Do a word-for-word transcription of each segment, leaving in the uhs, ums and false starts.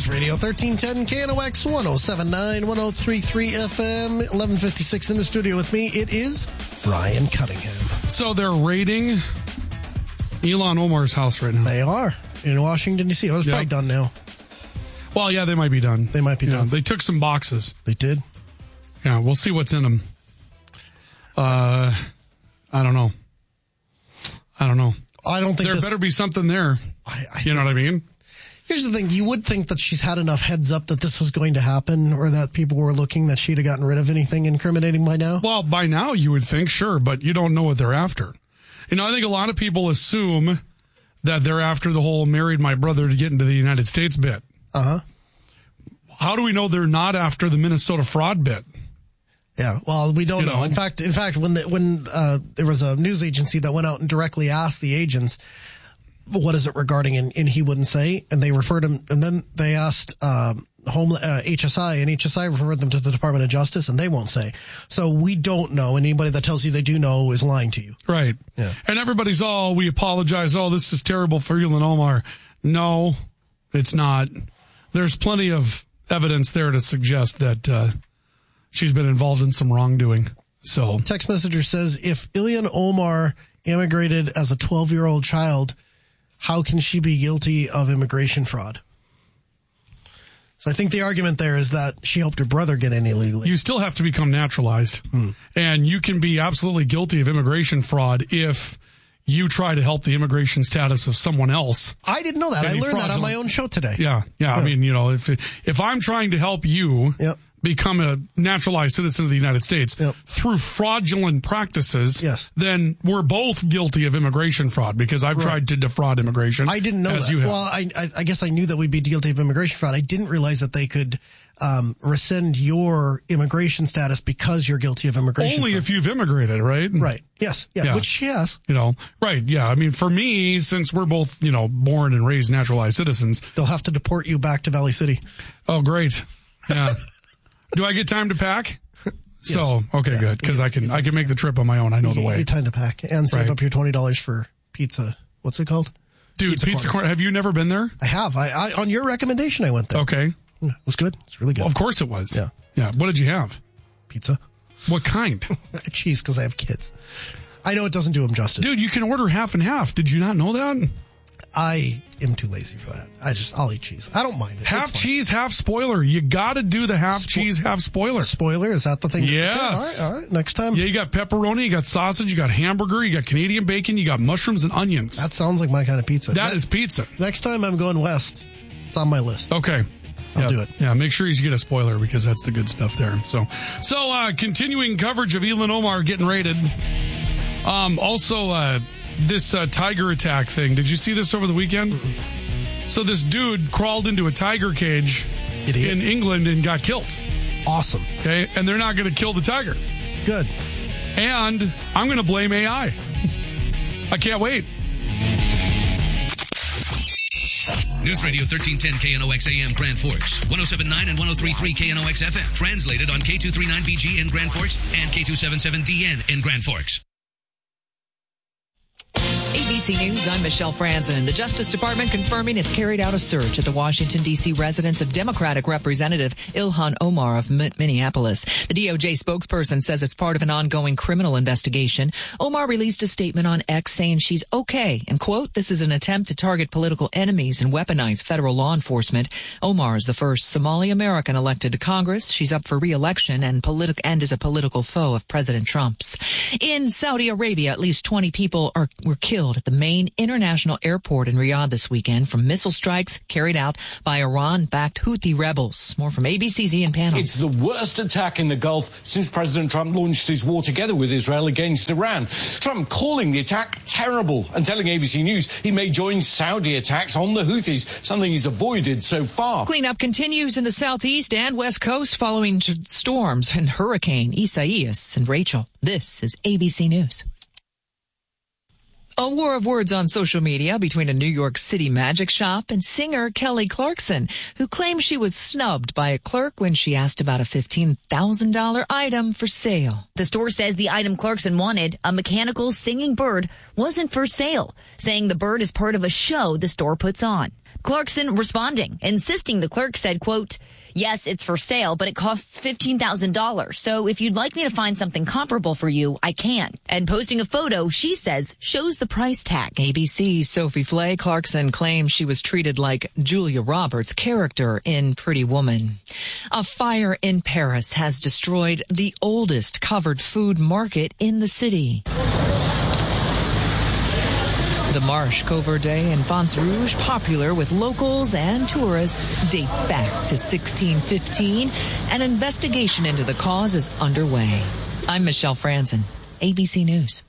News Radio thirteen ten K N O X one oh seven point nine, one oh three point three F M, eleven fifty-six in the studio with me. It is Ryan Cunningham. So they're raiding Ilhan Omar's house right now. They are in Washington, D C. Oh, it's yep. probably done now. Well, yeah, they might be done. They might be yeah, done. They took some boxes. They did? Yeah, we'll see what's in them. Uh, I don't know. I don't know. I don't think there this, better be something there. I, I you know what I mean? Here's the thing. You would think that she's had enough heads up that this was going to happen, or that people were looking that she'd have gotten rid of anything incriminating by now. Well, by now you would think, sure, but you don't know what they're after. You know, I think a lot of people assume that they're after the whole married my brother to get into the United States bit. Uh-huh. How do we know they're not after the Minnesota fraud bit? Yeah, well, we don't you know. know. In fact, in fact, when the, when uh, there was a news agency that went out and directly asked the agents, what is it regarding, and, and he wouldn't say, and they referred him, and then they asked um, Home uh, H S I, and H S I referred them to the Department of Justice, and they won't say. So we don't know. Anybody that tells you they do know is lying to you. Right. Yeah. And everybody's all, we apologize. Oh, this is terrible for Ilhan Omar. No, it's not. There's plenty of evidence there to suggest that uh, she's been involved in some wrongdoing. So, text messenger says, if Ilhan Omar immigrated as a twelve-year-old child, how can she be guilty of immigration fraud? So I think the argument there is that she helped her brother get in illegally. You still have to become naturalized. Hmm. And you can be absolutely guilty of immigration fraud if you try to help the immigration status of someone else. I didn't know that. I learned that on my own show today. Yeah, yeah. yeah. I mean, you know, if if I'm trying to help you yep. become a naturalized citizen of the United States yep. through fraudulent practices, yes. then we're both guilty of immigration fraud because I've right. tried to defraud immigration. I didn't know as that. You have. Well, I, I, I guess I knew that we'd be guilty of immigration fraud. I didn't realize that they could um, rescind your immigration status because you're guilty of immigration Only fraud. if you've immigrated, right? Right. Yes. Yeah. yeah. Which, yes. You know, right. Yeah. I mean, for me, since we're both, you know, born and raised naturalized citizens. They'll have to deport you back to Valley City. Oh, great. Yeah. Do I get time to pack? Yes. So, okay, yeah. good. Because I can I can make the trip on my own. I know you, the way. You get time to pack and save right. up your twenty dollars for pizza. What's it called? Dude, Pizza, pizza corner. Have you never been there? I have. I, I On your recommendation, I went there. Okay. It was good. It's really good. Well, of course it was. Yeah. Yeah. What did you have? Pizza. What kind? Cheese, because I have kids. I know it doesn't do them justice. Dude, you can order half and half. Did you not know that? I am too lazy for that. I just, I'll eat cheese. I don't mind it. Half cheese, half spoiler. You got to do the half Spo- cheese, half spoiler. Spoiler? Is that the thing? Yes. Okay, all right, all right. Next time. Yeah, you got pepperoni, you got sausage, you got hamburger, you got Canadian bacon, you got mushrooms and onions. That sounds like my kind of pizza. That ne- is pizza. Next time I'm going west, it's on my list. Okay. I'll yeah, do it. Yeah, make sure you get a spoiler because that's the good stuff there. So, so uh, continuing coverage of Ilhan Omar getting raided. Um, also, uh, this uh, tiger attack thing. Did you see this over the weekend? Mm-hmm. So this dude crawled into a tiger cage Idiot. in England and got killed. Awesome. Okay, and they're not going to kill the tiger. Good. And I'm going to blame A I. I can't wait. News Radio thirteen ten K N O X A M Grand Forks, one oh seven point nine and one oh three point three K N O X F M. Translated on K two thirty-nine B G in Grand Forks and K two seventy-seven D N in Grand Forks. A B C News, I'm Michelle Franzen. The Justice Department confirming it's carried out a search at the Washington, D C residence of Democratic Representative Ilhan Omar of Minneapolis. The D O J spokesperson says it's part of an ongoing criminal investigation. Omar released a statement on X saying she's okay and, quote, this is an attempt to target political enemies and weaponize federal law enforcement. Omar is the first Somali American elected to Congress. She's up for re-election and, politi- and is a political foe of President Trump's. In Saudi Arabia, at least twenty people are were killed at the main international airport in Riyadh this weekend from missile strikes carried out by Iran-backed Houthi rebels. More from A B C's Ian Pannell. It's the worst attack in the Gulf since President Trump launched his war together with Israel against Iran. Trump calling the attack terrible and telling A B C News he may join Saudi attacks on the Houthis, something he's avoided so far. Cleanup continues in the southeast and west coast following t- storms and Hurricane Isaias and Rachel. This is A B C News. A war of words on social media between a New York City magic shop and singer Kelly Clarkson, who claims she was snubbed by a clerk when she asked about a fifteen thousand dollars item for sale. The store says the item Clarkson wanted, a mechanical singing bird, wasn't for sale, saying the bird is part of a show the store puts on. Clarkson responding, insisting the clerk said, quote, yes, it's for sale, but it costs fifteen thousand dollars. So if you'd like me to find something comparable for you, I can. And posting a photo, she says, shows the price tag. A B C's Sophie Flay Clarkson claims she was treated like Julia Roberts' character in Pretty Woman. A fire in Paris has destroyed the oldest covered food market in the city. The Marche, Coverdale, and Fonce Rouge, popular with locals and tourists, date back to sixteen fifteen. An investigation into the cause is underway. I'm Michelle Franzen, A B C News.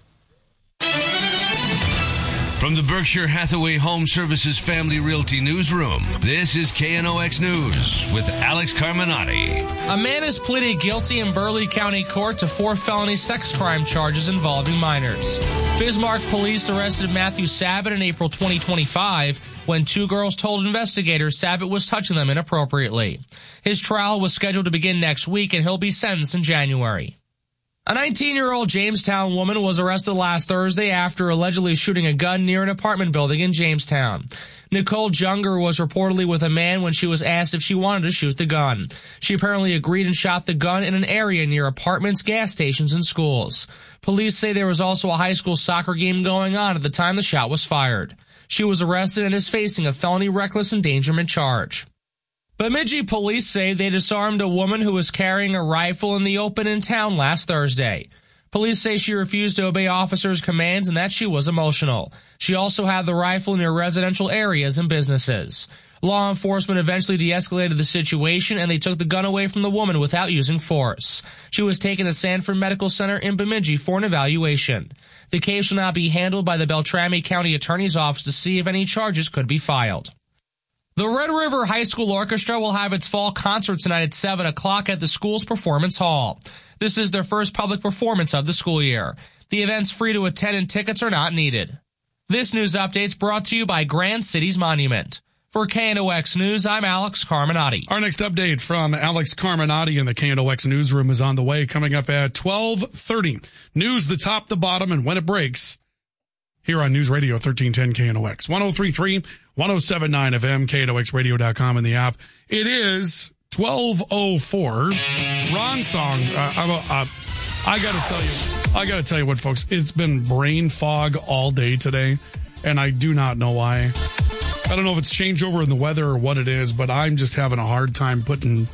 From the Berkshire Hathaway Home Services Family Realty Newsroom, this is K N O X News with Alex Carminati. A man has pleaded guilty in Burleigh County Court to four felony sex crime charges involving minors. Bismarck police arrested Matthew Sabat in April twenty twenty-five when two girls told investigators Sabat was touching them inappropriately. His trial was scheduled to begin next week, and he'll be sentenced in January. A nineteen-year-old Jamestown woman was arrested last Thursday after allegedly shooting a gun near an apartment building in Jamestown. Nicole Junger was reportedly with a man when she was asked if she wanted to shoot the gun. She apparently agreed and shot the gun in an area near apartments, gas stations, and schools. Police say there was also a high school soccer game going on at the time the shot was fired. She was arrested and is facing a felony reckless endangerment charge. Bemidji police say they disarmed a woman who was carrying a rifle in the open in town last Thursday. Police say she refused to obey officers' commands and that she was emotional. She also had the rifle near residential areas and businesses. Law enforcement eventually de-escalated the situation, and they took the gun away from the woman without using force. She was taken to Sanford Medical Center in Bemidji for an evaluation. The case will now be handled by the Beltrami County Attorney's Office to see if any charges could be filed. The Red River High School Orchestra will have its fall concert tonight at seven o'clock at the school's Performance Hall. This is their first public performance of the school year. The event's free to attend and tickets are not needed. This news update's brought to you by Grand Cities Monument. For K N O X News, I'm Alex Carminati. Our next update from Alex Carminati in the K N O X newsroom is on the way, coming up at twelve thirty. News, the top, the bottom, and when it breaks, here on News Radio thirteen ten K N O X. one oh three point three, one oh seven point nine F M, K N O X radio dot com, and the app. It is twelve oh four. Ron's song. Uh, I'm a, uh, I got to tell you, I got to tell you what, folks. It's been brain fog all day today, and I do not know why. I don't know if it's changeover in the weather or what it is, but I'm just having a hard time putting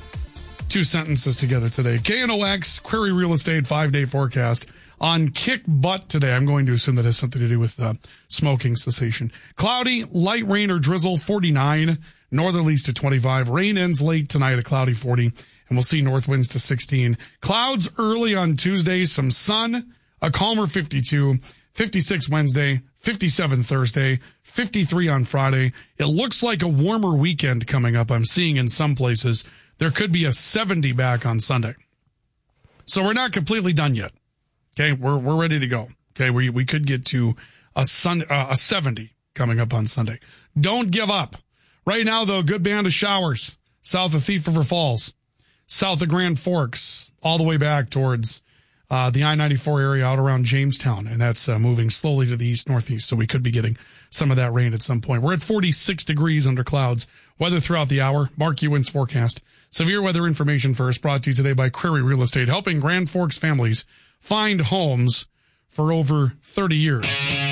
two sentences together today. K N O X, Query Real Estate, five-day forecast. On kick butt today, I'm going to assume that has something to do with uh, smoking cessation. Cloudy, light rain or drizzle, forty-nine. Northerlies to twenty-five. Rain ends late tonight, a cloudy forty. And we'll see north winds to sixteen. Clouds early on Tuesday, some sun, a calmer fifty-two. fifty-six Wednesday, fifty-seven Thursday, fifty-three on Friday. It looks like a warmer weekend coming up. I'm seeing in some places there could be a seventy back on Sunday. So we're not completely done yet. Okay, we're we're ready to go. Okay, we we could get to a sun uh, a seventy coming up on Sunday. Don't give up. Right now, though, good band of showers south of Thief River Falls, south of Grand Forks, all the way back towards uh the I ninety-four area out around Jamestown, and that's uh, moving slowly to the east northeast. So we could be getting some of that rain at some point. We're at forty-six degrees under clouds. Weather throughout the hour. Mark Ewan's forecast. Severe weather information first, brought to you today by Query Real Estate, helping Grand Forks families find homes for over thirty years.